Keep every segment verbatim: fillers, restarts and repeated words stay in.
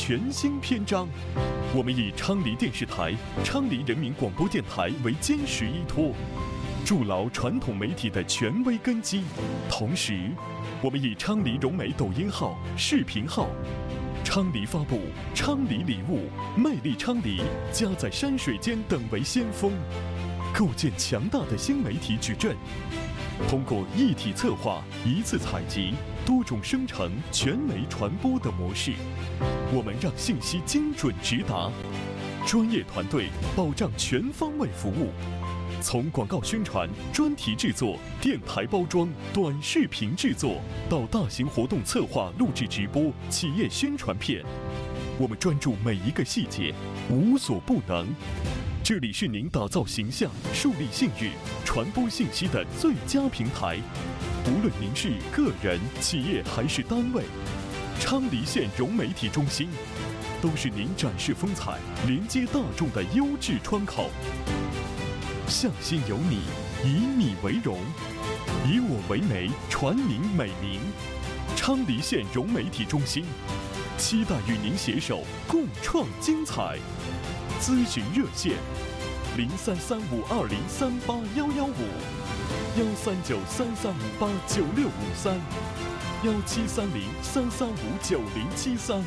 全新篇章。我们以昌黎电视台、昌黎人民广播电台为坚实依托，筑牢传统媒体的权威根基。同时，我们以昌黎融媒抖音号、视频号、昌黎发布、昌黎礼物、魅力昌黎、家在山水间等为先锋，构建强大的新媒体矩阵。通过一体策划、一次采集、多种生成、全媒传播的模式，我们让信息精准直达，专业团队保障全方位服务。从广告宣传、专题制作、电台包装、短视频制作，到大型活动策划、录制直播、企业宣传片，我们专注每一个细节，无所不能。这里是您打造形象、树立信誉、传播信息的最佳平台。无论您是个人、企业还是单位，昌黎县融媒体中心都是您展示风采、连接大众的优质窗口。向心有你，以你为荣，以我为媒，传您美名。昌黎县融媒体中心，期待与您携手共创精彩。咨询热线：零三三五二零三八幺幺五，幺三九三三五八九六五三，幺七三零三三五九零七三。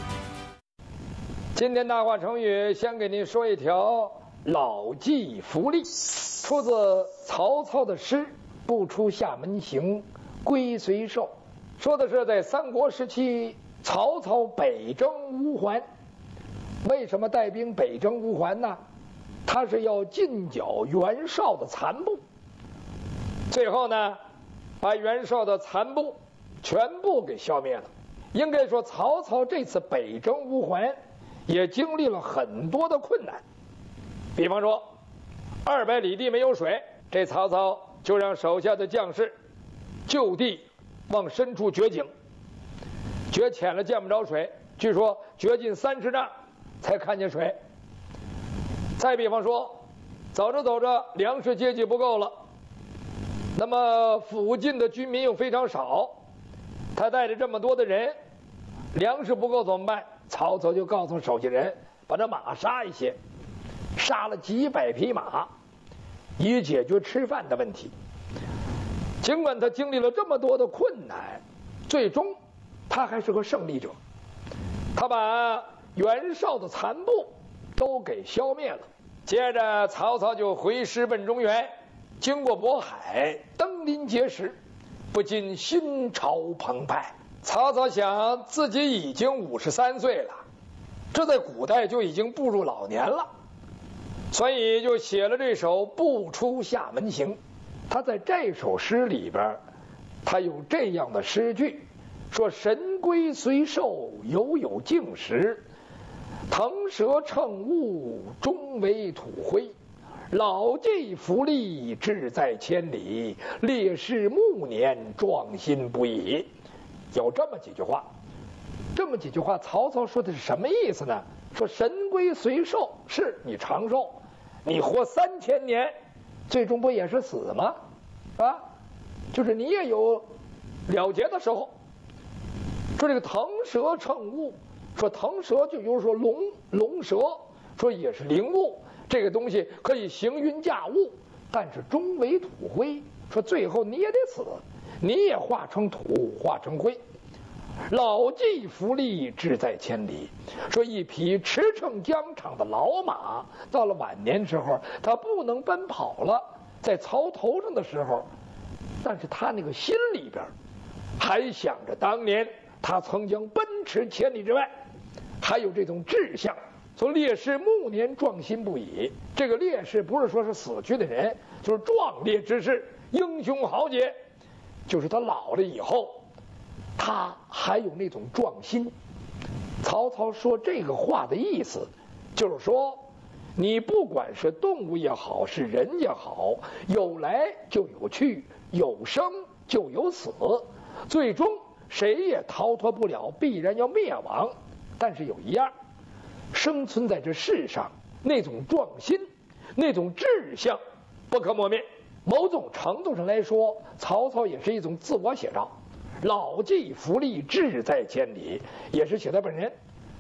今天大话成语，先给您说一条老骥伏枥，出自曹操的诗“不出厦门行，龟虽寿”，说的是在三国时期，曹操北征乌桓。为什么带兵北征乌桓呢？他是要进剿袁绍的残部，最后呢，把袁绍的残部全部给消灭了。应该说，曹操这次北征乌桓也经历了很多的困难。比方说，二百里地没有水，这曹操就让手下的将士就地往深处掘井，掘浅了见不着水，据说掘进三十丈才看见水。再比方说，走着走着粮食接济不够了，那么附近的居民又非常少，他带着这么多的人，粮食不够怎么办？曹操就告诉手下人，把这马杀一些，杀了几百匹马，以解决吃饭的问题。尽管他经历了这么多的困难，最终他还是个胜利者。他把袁绍的残部都给消灭了。接着曹操就回师奔中原，经过渤海，登临碣石，不禁心潮澎湃。曹操想，自己已经五十三岁了，这在古代就已经步入老年了，所以就写了这首《不出厦门行》。他在这首诗里边，他有这样的诗句，说：神龟虽寿，犹有竟时，腾蛇乘雾，终为土灰。老骥伏枥，志在千里，烈士暮年，壮心不已。有这么几句话，这么几句话，曹操说的是什么意思呢？说神龟虽寿，是你长寿，你活三千年，最终不也是死吗？啊，就是你也有了结的时候。说这个腾蛇乘雾，说腾蛇就就是说龙龙蛇，说也是灵物，这个东西可以行云驾雾，但是终为土灰，说最后你也得死，你也化成土，化成灰。老骥伏枥，志在千里，说一匹驰骋疆场的老马，到了晚年时候，他不能奔跑了，在槽头上的时候，但是他那个心里边还想着当年他曾经奔驰千里之外，还有这种志向。说烈士暮年，壮心不已。这个烈士不是说是死去的人，就是壮烈之士，英雄豪杰，就是他老了以后，他还有那种壮心。曹操说这个话的意思，就是说，你不管是动物也好，是人也好，有来就有去，有生就有死，最终谁也逃脱不了，必然要灭亡。但是有一样，生存在这世上，那种壮心，那种志向，不可磨灭。某种程度上来说，曹操也是一种自我写照。老骥伏枥，志在千里，也是写他本人。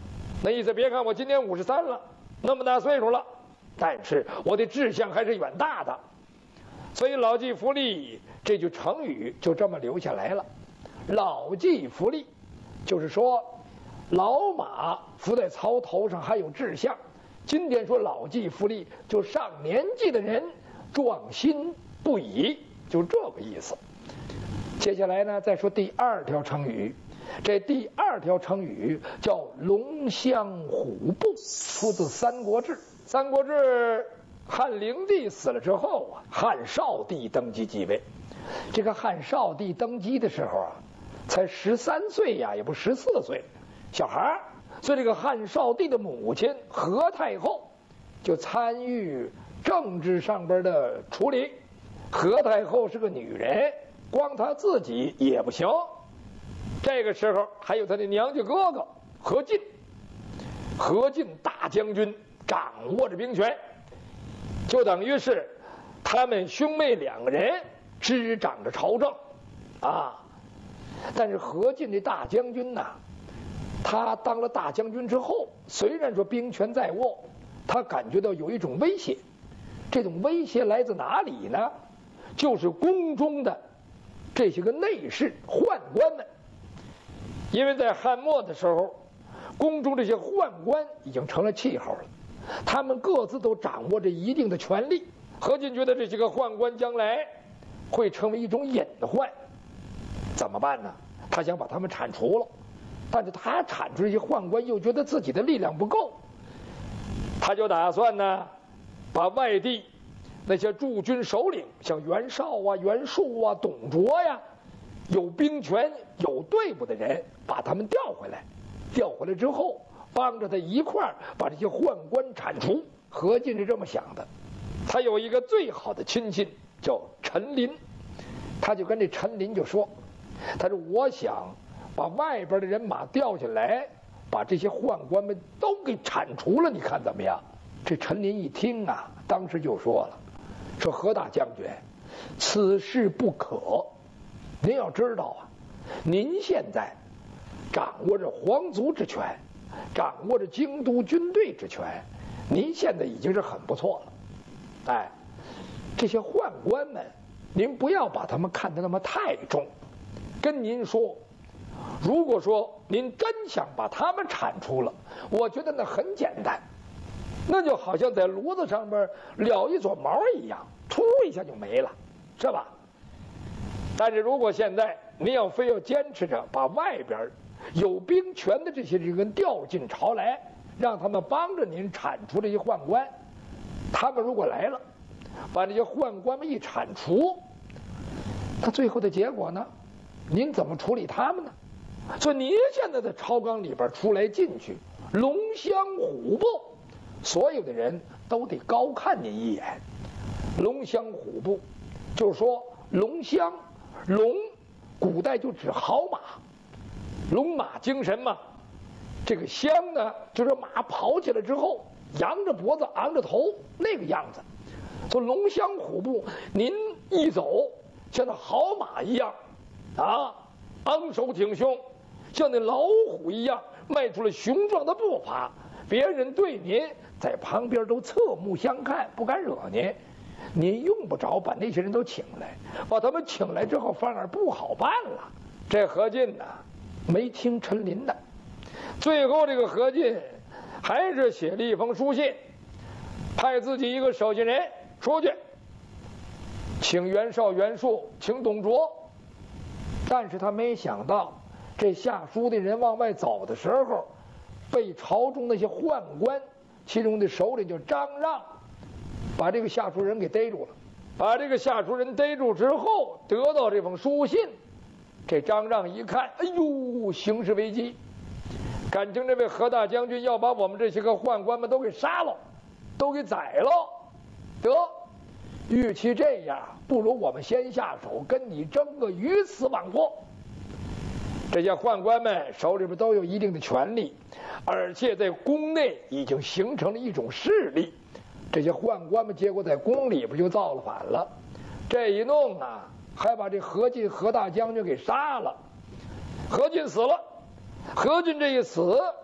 那意思，别看我今年五十三了，那么大岁数了，但是我的志向还是远大的。所以老骥伏枥这句成语就这么留下来了。老骥伏枥，就是说老马伏在槽头上还有志向。今天说老骥伏枥，就上年纪的人壮心不已，就这个意思。接下来呢，再说第二条成语。这第二条成语叫龙骧虎步，出自《三国志》。《三国志》汉灵帝死了之后啊，汉少帝登基继位。这个汉少帝登基的时候啊，才十三岁呀，也不十四岁，小孩儿。所以这个汉少帝的母亲何太后就参与政治上边的处理。何太后是个女人，光她自己也不行。这个时候还有她的娘家哥哥何进，何进大将军掌握着兵权，就等于是他们兄妹两个人执掌着朝政啊。但是何进这大将军呐，他当了大将军之后，虽然说兵权在握，他感觉到有一种威胁。这种威胁来自哪里呢？就是宫中的这些个内侍宦官们。因为在汉末的时候，宫中这些宦官已经成了气候了，他们各自都掌握着一定的权力。何进觉得这些个宦官将来会成为一种隐患，怎么办呢？他想把他们铲除了，但是他铲除这些宦官又觉得自己的力量不够，他就打算呢，把外地那些驻军首领，像袁绍啊、袁术啊、董卓呀，有兵权、有队伍的人，把他们调回来。调回来之后，帮着他一块儿把这些宦官铲除。何进是这么想的。他有一个最好的亲信叫陈琳，他就跟这陈琳就说：“他说我想把外边的人马调下来，把这些宦官们都给铲除了，你看怎么样？”这陈琳一听啊，当时就说了：“说何大将军，此事不可。您要知道啊，您现在掌握着皇族之权，掌握着京都军队之权，您现在已经是很不错了。哎，这些宦官们，您不要把他们看得那么太重。跟您说，如果说您真想把他们铲除了，我觉得那很简单，那就好像在炉子上面燎一撮毛一样，突一下就没了，是吧？但是如果现在您要非要坚持着把外边有兵权的这些人调进朝来，让他们帮着您铲除这些宦官，他们如果来了，把这些宦官们一铲除，那最后的结果呢？您怎么处理他们呢？所以您现在在朝纲里边出来进去，龙骧虎步，所有的人都得高看您一眼。龙骧虎步，就是说龙骧，龙古代就指好马，龙马精神嘛。这个骧呢，就是马跑起来之后，扬着脖子，昂着头那个样子。说龙骧虎步，您一走像那好马一样啊，昂首挺胸，像那老虎一样迈出了雄壮的步伐，别人对您在旁边都侧目相看，不敢惹您。您用不着把那些人都请来，把他们请来之后反而不好办了。这何进呢，没听陈琳的，最后这个何进还是写了一封书信，派自己一个手下人出去，请袁绍、袁术，请董卓。但是他没想到，这下书的人往外走的时候，被朝中那些宦官，其中的首领叫张让，把这个下书人给逮住了。把这个下书人逮住之后，得到这封书信，这张让一看，哎呦，形势危机，感情这位何大将军要把我们这些个宦官们都给杀了，都给宰了。得，与其这样，不如我们先下手，跟你争个鱼死网破。这些宦官们手里边都有一定的权力，而且在宫内已经形成了一种势力。这些宦官们结果在宫里边就造了反了，这一弄啊，还把这何进何大将军给杀了。何进死了，何进这一死，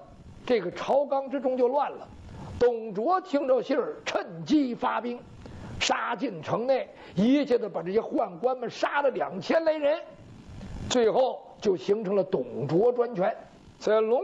这个朝纲之中就乱了。董卓听着信儿，趁机发兵，杀进城内，一下子把这些宦官们杀了两千来人，最后就形成了董卓专权。所以龙